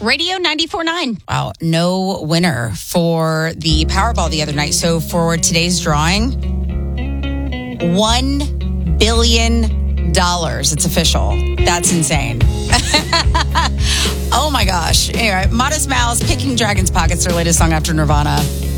Radio 94.9. Wow, no winner for the Powerball the other night. So for today's drawing, $1 billion. It's official. That's insane. Oh my gosh. Anyway, Modest Mouse, Picking Dragon's Pockets, their latest song after Nirvana.